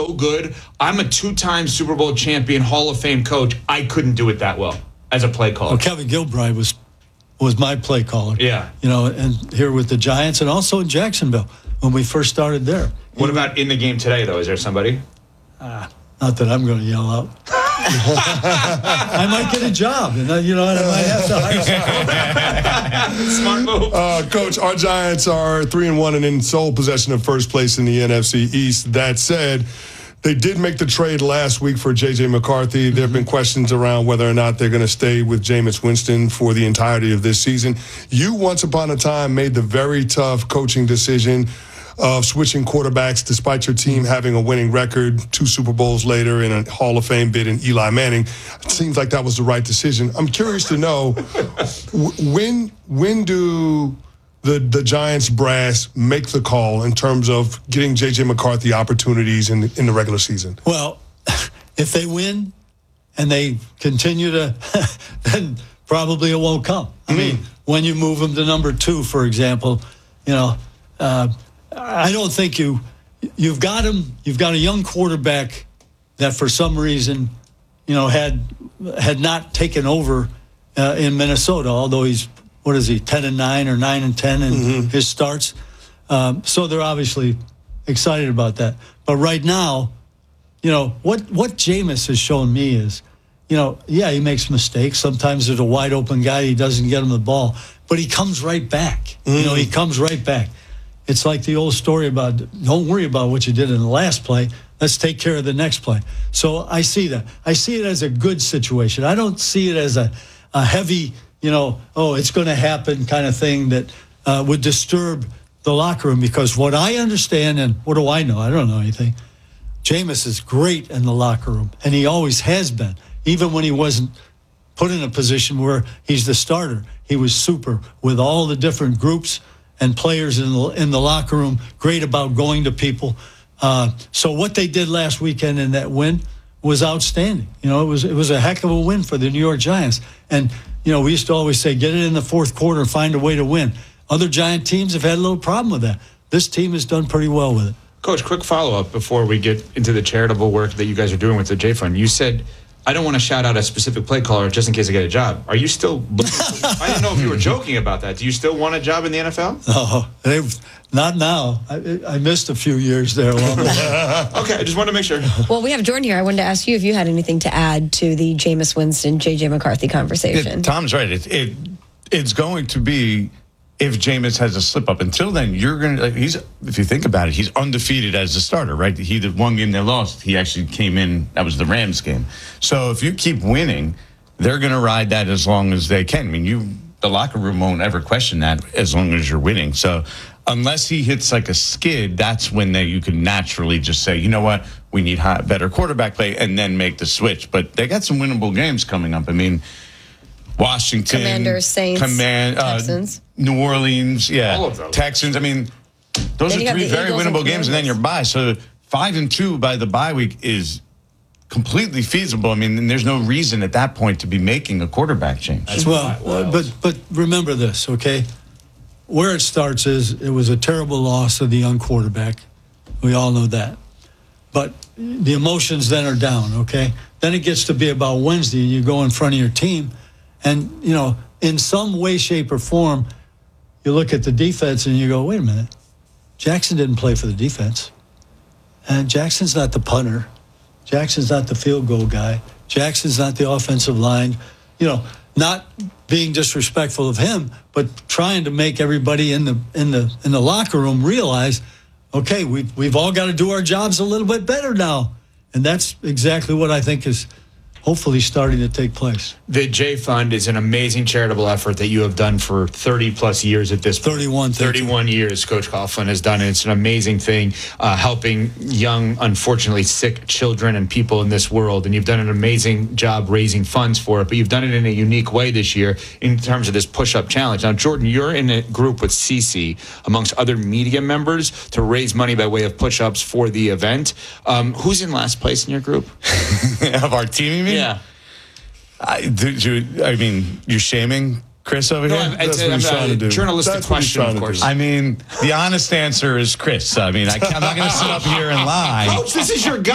so good. I'm a 2-time Super Bowl champion, Hall of Fame coach. I couldn't do it that well as a play caller. Well, Kevin Gilbride was my play caller. Yeah. And here with the Giants and also in Jacksonville when we first started there. What about in the game today, though? Is there somebody? Not that I'm going to yell out. I might get a job, and I might have to hire Smart move. Coach, our Giants are 3-1 and in sole possession of first place in the NFC East. That said, they did make the trade last week for J.J. McCarthy. There have been questions around whether or not they're going to stay with Jameis Winston for the entirety of this season. You, once upon a time, made the very tough coaching decision of switching quarterbacks despite your team having a winning record 2 Super Bowls later in a Hall of Fame bid in Eli Manning. It seems like that was the right decision. I'm curious to know, when do the Giants brass make the call in terms of getting J.J. McCarthy opportunities in the regular season? Well, if they win and they continue to, then probably it won't come. I mean, when you move them to number 2, for example, I don't think you've got him. You've got a young quarterback that for some reason, had not taken over in Minnesota. Although he's 10-9 or 9-10 in his starts. So they're obviously excited about that. But right now, what Jameis has shown me is, he makes mistakes. Sometimes there's a wide open guy. He doesn't get him the ball, but he comes right back. He comes right back. It's like the old story about don't worry about what you did in the last play. Let's take care of the next play. So I see that. I see it as a good situation. I don't see it as a heavy, it's going to happen kind of thing that would disturb the locker room. Because what I understand, and what do I know? I don't know anything. Jameis is great in the locker room, and he always has been. Even when he wasn't put in a position where he's the starter, he was super with all the different groups and players in the locker room, great about going to people. So what they did last weekend in that win was outstanding. It was a heck of a win for the New York Giants. And, we used to always say, get it in the fourth quarter, find a way to win. Other Giant teams have had a little problem with that. This team has done pretty well with it. Coach, quick follow-up before we get into the charitable work that you guys are doing with the J Fund. You said, I don't want to shout out a specific play caller just in case I get a job. Are you still I didn't know if you were joking about that. Do you still want a job in the NFL? Oh, not now. I missed a few years there along the way. Okay, I just wanted to make sure. Well, we have Jordan here. I wanted to ask you if you had anything to add to the Jameis Winston, J.J. McCarthy conversation. Tom's right. It's going to be if Jameis has a slip up. Until then, you're going to, if you think about it, he's undefeated as a starter, right? The one game they lost, he actually came in, that was the Rams game. So if you keep winning, they're going to ride that as long as they can. I mean, the locker room won't ever question that as long as you're winning. So unless he hits like a skid, that's when you can naturally just say, you know what, we need better quarterback play, and then make the switch. But they got some winnable games coming up. I mean, Washington, Commanders, Saints, Texans, New Orleans, all of those. Texans. I mean, those are 3 very winnable games, and then you're bye. So 5-2 by the bye week is completely feasible. I mean, there's no reason at that point to be making a quarterback change. But remember this, okay? Where it starts is it was a terrible loss of the young quarterback. We all know that. But the emotions then are down, okay? Then it gets to be about Wednesday, and you go in front of your team, and, in some way, shape, or form, you look at the defense and you go, wait a minute. Jackson didn't play for the defense. And Jackson's not the punter. Jackson's not the field goal guy. Jackson's not the offensive line. Not being disrespectful of him, but trying to make everybody in the locker room realize, okay, we've all got to do our jobs a little bit better now. And that's exactly what I think is hopefully starting to take place. The J Fund is an amazing charitable effort that you have done for 30-plus years at this point. 31 years Coach Coughlin has done it. It's an amazing thing, helping young, unfortunately sick children and people in this world. And you've done an amazing job raising funds for it, but you've done it in a unique way this year in terms of this push-up challenge. Now, Jordan, you're in a group with CC, amongst other media members, to raise money by way of push-ups for the event. Who's in last place in your group? Of our team, you mean? Yeah. I mean, you're shaming Chris over here? That's what he's trying to do. Journalistic question, of course. I mean, the honest answer is Chris. I mean, I'm not going to sit up here and lie. Coach, this is your guy.